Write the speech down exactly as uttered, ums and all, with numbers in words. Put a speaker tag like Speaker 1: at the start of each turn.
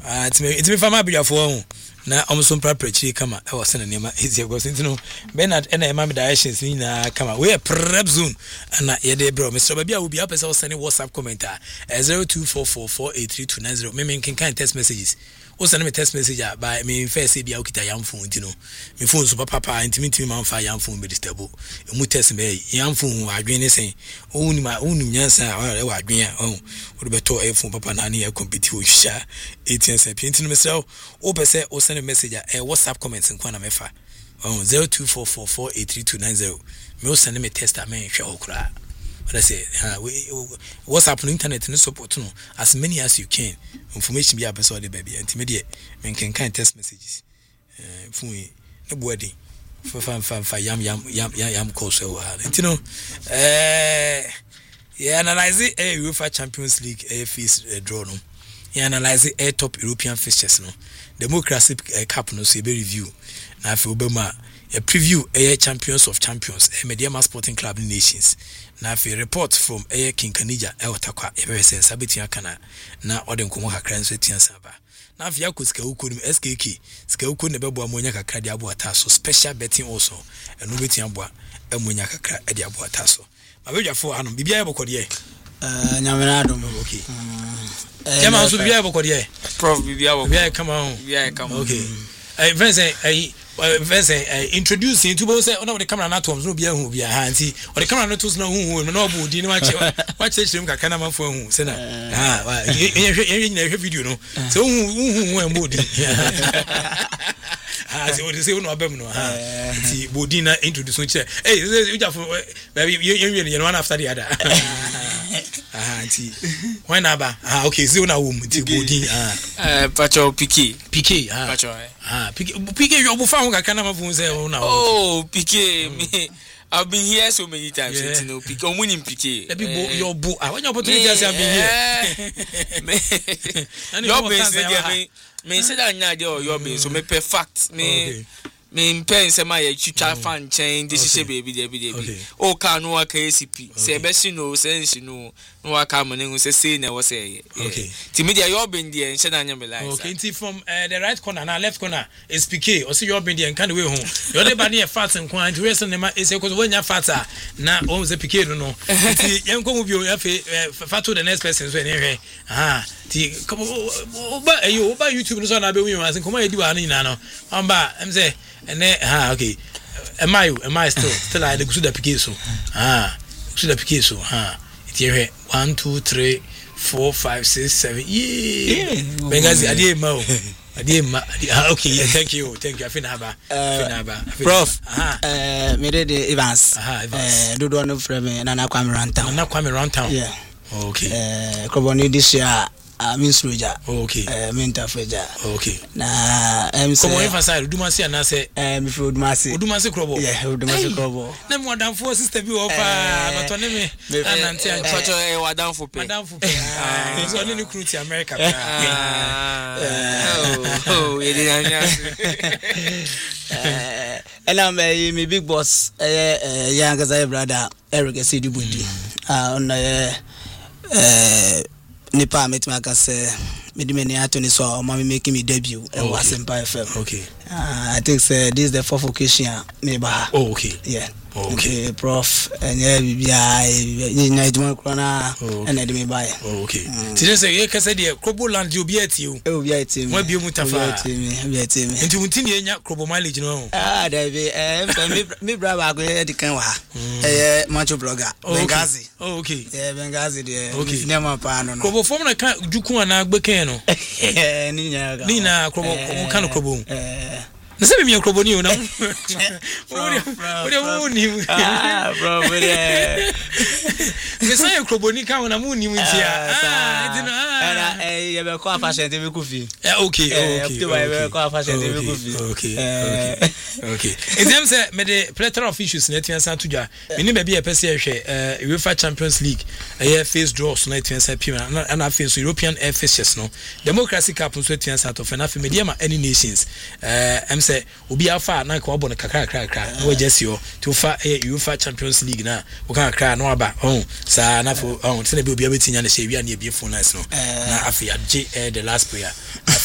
Speaker 1: ah timi timi fama abiafo ho na omso prapra kama e was na nema ezie go sentino Bernard e na ema me directions ni na kama we prep zone na ye de bro Mister Babia will be up person send WhatsApp commenter zero two four four four eight three two nine zero me me can text messages o send me text message by me first say bia okita yam phone ntino me phone so papa intimi ntimi man fa yam phone be disturb e mu text me yam phone adwen ne sen o ni ma o ni nyansa e wa adwen a o o be to e phone papa na na e compete o hwa eighteen cent ntino me say o be say o send a message a WhatsApp comments nkwa na me fa oh zero two four four four eight three two nine zero me o send me text a me hwa okura what I say ha we WhatsApp no internet no support no as many as you can information be abeso de baby antimedie me can kind text messages eh phone no boarding for fan fan fan yam yam yam yam call so ha you know eh yeah analyze eh UEFA Champions League eh face draw no yeah analyze eh top European fixtures no Democracy uh, Cup no so be review na afi obema a preview eh Champions of Champions eh Mediama Sporting Club Nations na afi report from eh King Kanija eh otakwa e be say sabetu akana na odin komo kakra nso tiansa ba na afi akoska ukonu S K K ska ukonu ne bebo amonya kakra dia abo ataso special betting also eno betu aboa amonya kakra e dia abo ataso mabedwafo anom bibia yebokode eh
Speaker 2: Uh, Nyamanadum.
Speaker 1: Okay. Come on, so be able to
Speaker 3: Prof, be able
Speaker 1: to come on.
Speaker 3: Yeah, come on.
Speaker 1: Okay. I Vincent, I Vincent, introducing to both say, oh, no, the camera not no be a who be a handy, or the camera not to know who, no, who didn't watch watch him, can come for who, Senna. Ah, in every video, no. So, who went moody. As you say, no, Abemno, see, Bodina introducing chair. Hey, you just maybe you one after the other. Ah, auntie. Why naba? Ah, okay. So now, woman, Bodin.
Speaker 3: Ah, Pacho Piqué,
Speaker 1: Piqué. Ah,
Speaker 3: Pacho.
Speaker 1: Ah, Piqué. Piqué, you have found a kind of phone.
Speaker 3: Oh, Piqué, me. I've been here so many times. You know, Piqué, I'm winning Piqué.
Speaker 1: Let me go your book. I want your opportunity. I've been
Speaker 3: here. Your base, me. Me say that now, your base. So me perfect. Me. Me pen say my chicha fan chain this is baby baby baby o ka no aka A C P say be si no sense no no aka mo ne say say na wo say okay ti media your been there and say na nyam like
Speaker 1: okay nti from uh, the right corner na left corner is Piqué o say your been there kan the way home your neighbor near fat nko anti we say na is because when you fat na o say Piqué no no nti yen ko mu bi o ya fe fat to the next person so anyway ah ti come oba ayo oba YouTube no so na be wi ma say come e di wa na no amba em say and then ah okay am I am I still still I the good Piqué so ah good Piqué so ah it here one two three four five six seven yeah Bengazi adi ma adi ma okay yeah, thank you thank you afina ba afina ba
Speaker 2: Prof eh me de Evans eh do do no frame na na Kwame Rantown
Speaker 1: na Kwame Rantown
Speaker 2: yeah
Speaker 1: okay
Speaker 2: eh Koboni this year Uh, means Roja.
Speaker 1: Okay.
Speaker 2: Uh, mental feja.
Speaker 1: Okay.
Speaker 2: Na em say.
Speaker 1: Come on, emphasize. Udumasi na say.
Speaker 2: Eh, me for Udumasi.
Speaker 1: Udumasi krobo.
Speaker 2: Yeah, Udumasi krobo.
Speaker 1: Na mo dan for sister bi o pa. But one me. Ananti anti.
Speaker 3: Pacho e wadan for pe.
Speaker 1: Wadan for pe. Ah. So only crew to America.
Speaker 3: Ah. Oh, you didn't
Speaker 2: Eh, and I'm me big boss. Eh, young as I brother Eric Sidibudi. Ah, on eh eh Nipa met my case medimeni atoni so mama making me debut and was in F M.
Speaker 1: Okay.
Speaker 2: Uh, I think say this is the fourth occasion maybe.
Speaker 1: Oh okay.
Speaker 2: Yeah.
Speaker 1: Oh, okay.
Speaker 2: okay, Prof and yeah you know it more corner and let me buy.
Speaker 1: Oh okay. Today say you can say the Krobo land you be at you.
Speaker 2: Oh be at me.
Speaker 1: Mo bi mutafa.
Speaker 2: Be at me.
Speaker 1: Nti muntini enya Krobo mileage no.
Speaker 2: Ah there be eh me me brother go e kan wa. Eh macho blogger Bengazi.
Speaker 1: Oh okay.
Speaker 2: Yeah Bengazi there.
Speaker 1: Okay.
Speaker 2: Nema pa no.
Speaker 1: Krobo form na kan juku ana gbeken no.
Speaker 2: Eh ni nya ga.
Speaker 1: Ni na Krobo kan Krobo.
Speaker 2: Eh
Speaker 1: na se me Krobo ni o na. Ori ni.
Speaker 2: Ah bro but eh.
Speaker 1: Me say Krobo ni kan na mu ni mu tia. Ah it no ah.
Speaker 2: Eh ye be ko afashe te be ku fi.
Speaker 1: Eh okay okay.
Speaker 2: Okay be ko afashe te be ku fi.
Speaker 1: Okay okay. Okay. In them say me the plethora of issues na tian san tudwa. Me ni be be e pese ehwe eh UEFA Champions League eh face draws na tian san pima na na face European air fixtures no. Democracy Cup so tian san to fe na fe Mediama any nations. Eh em say obi afa na ka obo na kakra kakra we just yo to fa UEFA Champions League na wo kan kakra no aba oh sa na fo oh se na be obi abetinya na she wi na e be phone nice no na afi age the last player